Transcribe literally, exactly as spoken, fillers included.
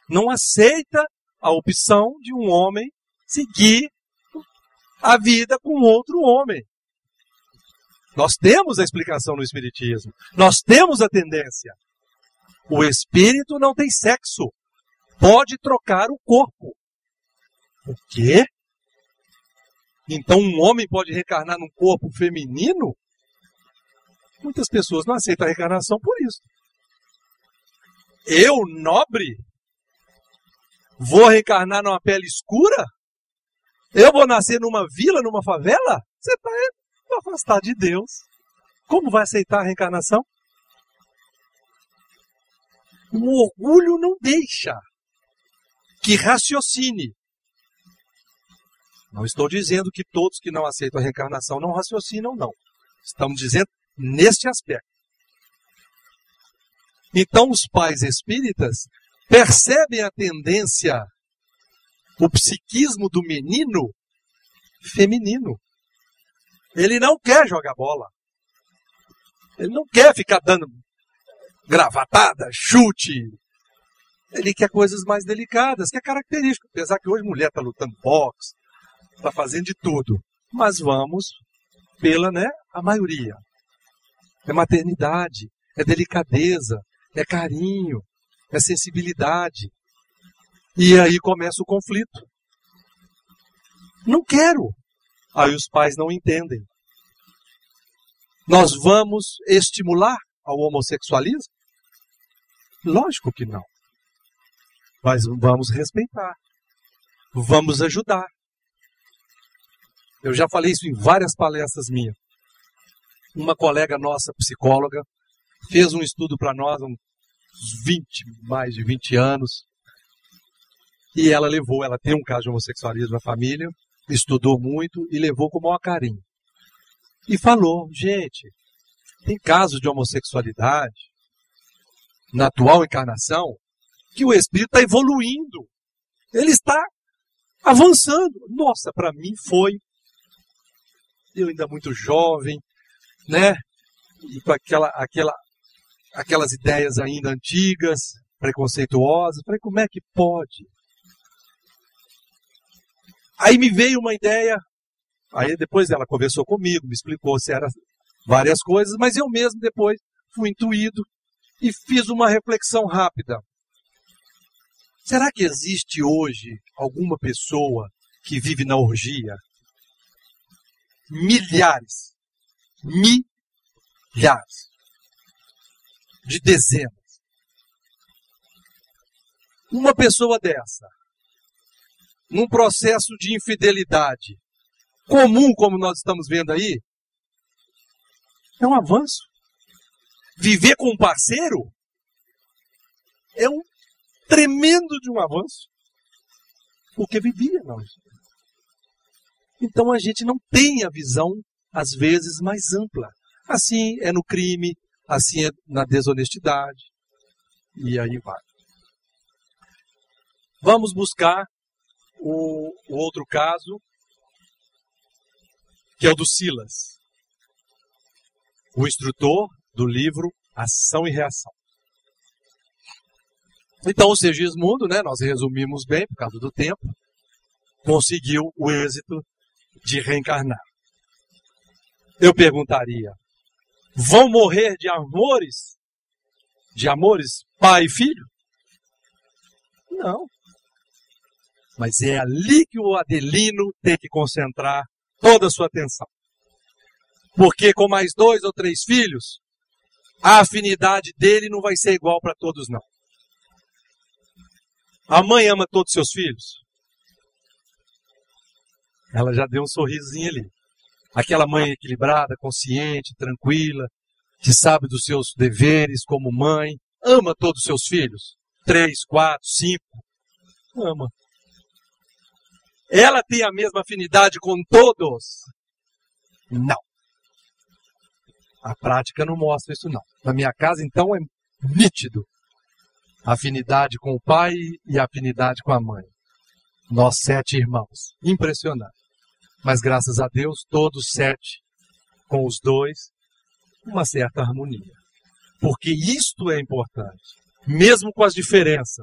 não aceita a opção de um homem seguir a vida com outro homem. Nós temos a explicação no Espiritismo. Nós temos a tendência. O espírito não tem sexo. Pode trocar o corpo. O quê? Então um homem pode reencarnar num corpo feminino? Muitas pessoas não aceitam a reencarnação por isso. Eu, nobre, vou reencarnar numa pele escura? Eu vou nascer numa vila, numa favela? Você está afastado de Deus. Como vai aceitar a reencarnação? O orgulho não deixa que raciocine. Não estou dizendo que todos que não aceitam a reencarnação não raciocinam, não. Estamos dizendo neste aspecto. Então os pais espíritas percebem a tendência, o psiquismo do menino feminino. Ele não quer jogar bola. Ele não quer ficar dando gravatada, chute. Ele quer coisas mais delicadas, que é característico. Apesar que hoje mulher está lutando boxe, está fazendo de tudo. Mas vamos pela, né, a maioria. É maternidade, é delicadeza, é carinho, é sensibilidade. E aí começa o conflito. Não quero. Aí os pais não entendem. Nós vamos estimular ao homossexualismo? Lógico que não. Mas vamos respeitar. Vamos ajudar. Eu já falei isso em várias palestras minhas. Uma colega nossa, psicóloga, fez um estudo para nós, uns vinte, mais de vinte anos. E ela levou, ela tem um caso de homossexualismo na família, estudou muito e levou com o maior carinho. E falou, gente, tem casos de homossexualidade na atual encarnação que o espírito está evoluindo. Ele está avançando. Nossa, para mim foi, eu ainda muito jovem, né? E com aquela, aquela, aquelas ideias ainda antigas, preconceituosas. Falei, como é que pode? Aí me veio uma ideia, aí depois ela conversou comigo, me explicou se eram várias coisas, mas eu mesmo depois fui intuído e fiz uma reflexão rápida. Será que existe hoje alguma pessoa que vive na orgia? Milhares, milhares, de dezenas. Uma pessoa dessa, num processo de infidelidade comum, como nós estamos vendo aí, é um avanço. Viver com um parceiro é um tremendo de um avanço. Porque vivia, não. Então a gente não tem a visão, às vezes, mais ampla. Assim é no crime, assim é na desonestidade. E aí vai. Vamos buscar o, o outro caso, que é o do Silas, o instrutor do livro Ação e Reação. Então o Segismundo, né, nós resumimos bem por causa do tempo, conseguiu o êxito de reencarnar. Eu perguntaria, vão morrer de amores? De amores pai e filho? Não. Mas é ali que o Adelino tem que concentrar toda a sua atenção. Porque com mais dois ou três filhos, a afinidade dele não vai ser igual para todos, não. A mãe ama todos os seus filhos? Ela já deu um sorrisinho ali. Aquela mãe equilibrada, consciente, tranquila, que sabe dos seus deveres como mãe, ama todos os seus filhos? Três, quatro, cinco? Ama. Ela tem a mesma afinidade com todos? Não. A prática não mostra isso, não. Na minha casa, então, é nítido. Afinidade com o pai e afinidade com a mãe. Nós sete irmãos. Impressionante. Mas graças a Deus, todos sete, com os dois, uma certa harmonia. Porque isto é importante. Mesmo com as diferenças.